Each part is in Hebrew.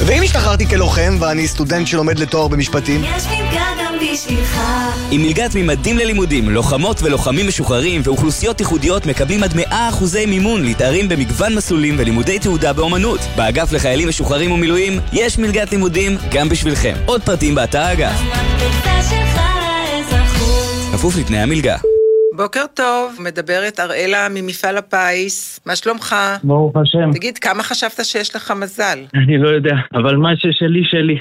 ואם השתחררתי כלוחם ואני סטודנט שלומד לתואר במשפטים? יש מלגה גם בשבילך. עם מלגת ממדים ללימודים, לוחמות ולוחמים משוחררים ואוכלוסיות ייחודיות מקבלים עד 100% מימון להתארים במגוון מסלולים ולימודי תעודה באומנות. באגף לחיילים משוחררים ומילואים יש מלגת לימודים גם בשבילכם. עוד פרטים באתר האגף. המלגה שלך לאזרחות. כפוף לתנאי המלגה. בוקר טוב, מדברת אראלה ממפעל הפיס. מה שלומך? ברוך השם. תגיד, כמה חשבת שיש לך מזל? אני לא יודע, אבל מה ששלי שלי.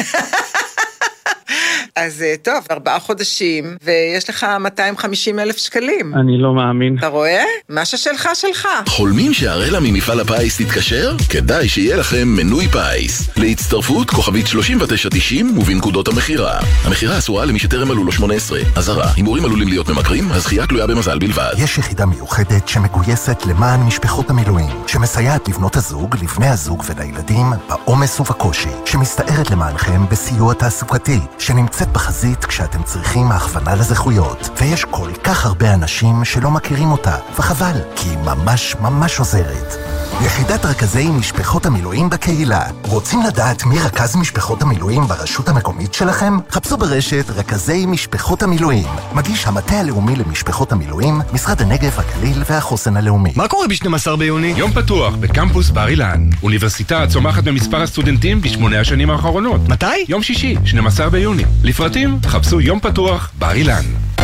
אז טוב, 4 חודשים, ויש לך 250,000 שקלים. אני לא מאמין. אתה רואה? מה ששלך שלך. חולמים שהראלה ממפעל הפיס תתקשר? כדאי שיהיה לכם מנוי פיס. להצטרפות כוכבית 3990 ובנקודות המחירה. המחירה אסורה למי שטרם מלאו לו 18. אזהרה, הימורים עלולים להיות ממכרים, הזכייה תלויה במזל בלבד. יש יחידה מיוחדת שמגויסת למען משפחות המילואים, שמסייעת לבנות הזוג, לבני הזוג ולילדים בעומס ובקושי, שמסתערת למענכם בסיוע תעסוקתי, שנמצאת בחזית כשאתם צריכים הכוונה לזכויות. ויש כל כך הרבה אנשים שלא מכירים אותה, וחבל, כי היא ממש ממש עוזרת. יחידת רכזי משפחות המילואים בקהילה. רוצים לדעת מי רכז משפחות המילואים ברשות המקומית שלכם? חפשו ברשת רכזי משפחות המילואים. מגיש המטה הלאומי למשפחות המילואים, משרד הנגב, הגליל והחוסן הלאומי. מה קורה ב-12 ביוני? יום פתוח בקמפוס בר אילן. אוניברסיטה צומחת במספר הסטודנטים ב8 השנים האחרונות. מתי? יום שישי, 12 ביוני. לפרטים, חפשו יום פתוח בר אילן.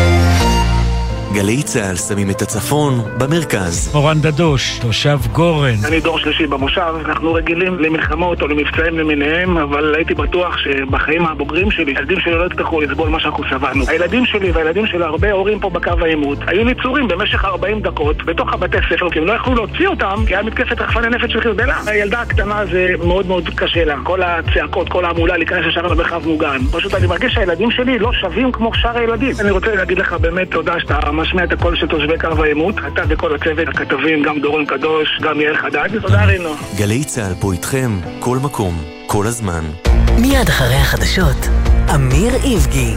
גלי צהל שמים את הצפון במרכז. אורן דדוש, תושב גורן. אני דור שלישי במושב, אנחנו רגילים למלחמות או למבצעים למיניהם, אבל הייתי בטוח שבחיים הבוגרים שלי, הילדים שלי לא יצטרכו לסבול מה שאנחנו סבלנו. הילדים שלי והילדים של הרבה הורים פה בקו העימות היו ניצורים במשך 40 דקות בתוך הבתי ספר, כי הם לא יכלו להוציא אותם, כי היה מתקפת רחפני נפץ של חיזבאללה. הילדה הקטנה זה מאוד מאוד קשה לה, כל הצעקות, כל העמולה להיכנס ישר למרחב מוגן. פשוט אני מרגיש שהילדים שלי לא שווים כמו שאר הילדים. אני רוצה להגיד לך באמת תודה שאתה משמיע את הקול של תושבי קו העימות, אתה וכל הצוות, הכתבים, גם דורון קדוש, גם יאיר חדד. תודה רינו. גלי צהל פה איתכם, כל מקום, כל הזמן. מיד אחרי החדשות, אמיר איבגי.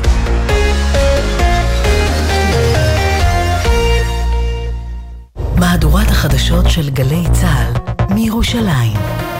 מהדורת החדשות של גלי צהל מירושלים.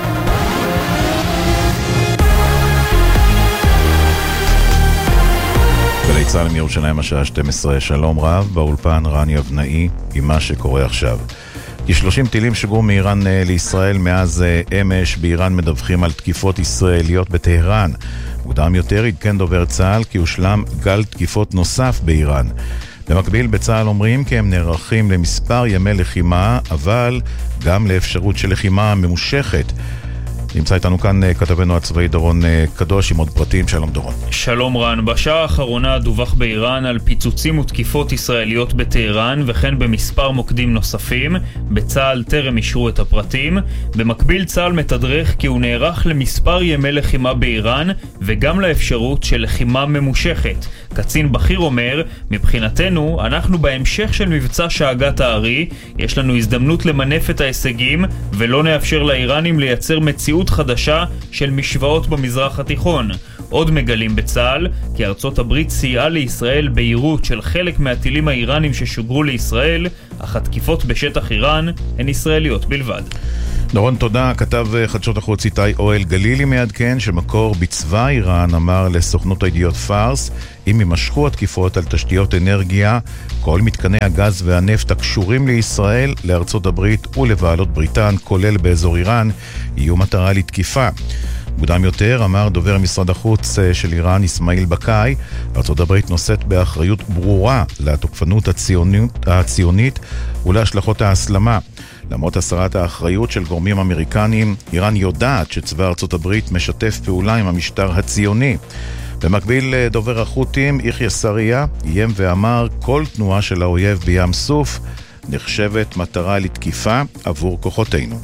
גלי צהל מירושלים השעה 12, שלום רב, באולפן רני אבנאי עם מה שקורה עכשיו. כ-30 טילים שוגרו מאיראן לישראל מאז אמש. באיראן מדווחים על תקיפות ישראליות בטהרן. מוקדם יותר עדכן דובר צה"ל כי הושלם גל תקיפות נוסף באיראן. במקביל בצה"ל אומרים כי הם נערכים למספר ימי לחימה, אבל גם לאפשרות של לחימה ממושכת. נמצא איתנו כאן כתבנו הצבאי דורון קדוש עם עוד פרטים. שלום דורון. שלום רן. בשעה האחרונה דווח באיראן על פיצוצים ותקיפות ישראליות בטהרן וכן במספר מוקדים נוספים. בצה"ל טרם אישרו את הפרטים. במקביל צה"ל מתדרך כי הוא נערך למספר ימי לחימה באיראן וגם לאפשרות של לחימה ממושכת. קצין בכיר אומר, מבחינתנו אנחנו בהמשך של מבצע שאגת הארי, יש לנו הזדמנות למנף את ההישגים ולא נאפשר לאיראנים לייצר מציאות חדשה של משוואות במזרח התיכון. עוד מגלים בצה"ל כי ארצות הברית סייעה לישראל בהירות של חלק מהטילים האיראנים ששוגרו לישראל, אך התקיפות בשטח איראן הן ישראליות בלבד. דורון, תודה. כתב חדשות החוץ איתי אוהל גלילי מעדכן שמקור בצבא איראן אמר לסוכנות הידיעות פארס, אם יימשכו התקיפות על תשתיות אנרגיה, כל מתקני הגז והנפט הקשורים לישראל, לארצות הברית ולבעלות בריטן, כולל באזור איראן, יהיו מטרה לתקיפה. מוקדם יותר אמר דובר משרד החוץ של איראן אסמאעיל בקאי, ארצות הברית נושאת באחריות ברורה לתוקפנות הציונית ולהשלכות ההסלמה. למרות הסרת האחריות של גורמים אמריקניים, איראן יודעת שצבא ארצות הברית משתף פעולה עם המשטר הציוני. במקביל דובר החות'ים יחיא סריה איים ואמר כל תנועה של האויב בים סוף נחשבת מטרה לתקיפה עבור כוחותינו.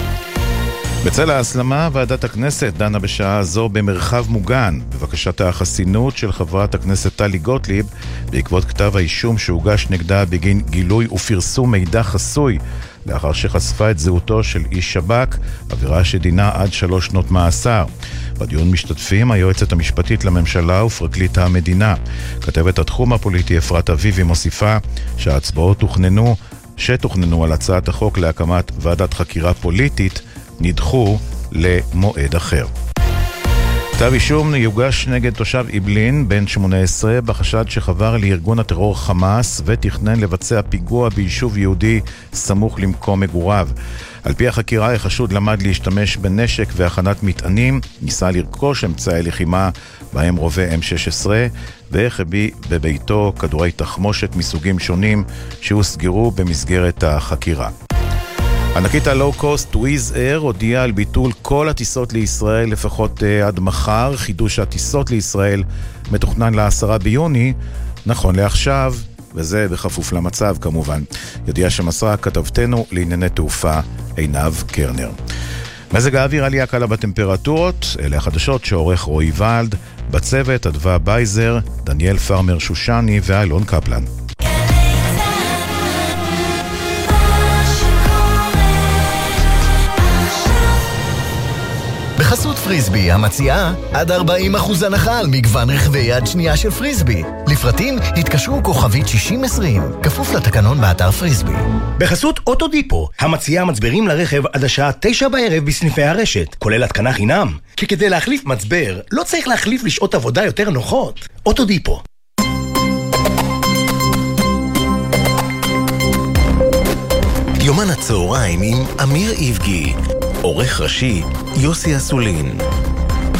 בצל ההסלמה, ועדת הכנסת דנה בשעה זו במרחב מוגן בבקשת החסינות של חברת הכנסת טלי גוטליב בעקבות כתב האישום שהוגש נגדה בגין גילוי ופרסום מידע חסוי לאחר שחשפה את זהותו של איש שב"כ, עבירה שדינה עד 3 שנות מאסר. בדיון משתתפים היועצת המשפטית לממשלה ופרקליט המדינה. כתבת התחום הפוליטי אפרת אביבי מוסיפה שההצבעות שתוכננו על הצעת החוק להקמת ועדת חקירה פוליטית נדחו למועד אחר. כתב אישום יוגש נגד תושב איבלין, בן 18, בחשד שחבר לארגון הטרור חמאס ותכנן לבצע פיגוע ביישוב יהודי סמוך למקום מגוריו. על פי החקירה, החשוד למד להשתמש בנשק והכנת מטענים, ניסה לרכוש אמצעי לחימה בהם רובה M16, והחביא בביתו כדורי תחמושת מסוגים שונים שהוסגרו במסגרת החקירה. ענקית הלואו-קוסט וויז אייר הודיעה על ביטול כל הטיסות לישראל לפחות עד מחר. חידוש הטיסות לישראל מתוכנן ל10 ביוני, נכון לעכשיו, וזה בכפוף למצב כמובן. ידיעה שמסרה כתבתנו לענייני תעופה עינב קרנר. מזג האוויר עלייה קלה בטמפרטורות, אלה החדשות שעורך רועי ולד, בצוות אדווה בייזר, דניאל פרמר שושני ואלון קפלן. בחסות פריסבי המציעה עד 40% הנחה על מגוון רכבי יד שנייה של פריסבי. לפרטים התקשרו כוכבית 6020, כפוף לתקנון באתר פריסבי. בחסות אוטודיפו המציעה מצברים לרכב עד השעה 9 בערב בסניפי הרשת, כולל התקנה חינם. כי כדי להחליף מצבר לא צריך להחליף לשעות עבודה יותר נוחות. אוטודיפו. יומן הצהריים עם אמיר איבגי, עורך ראשי יוסי אסולין.